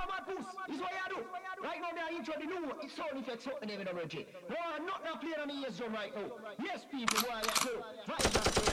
my puss. This is what you do. Right now, they are intro the new sound effects up in the energy. No, I'm not playing on the ears drum right now. Yes, people, boy, yeah, too. Right now,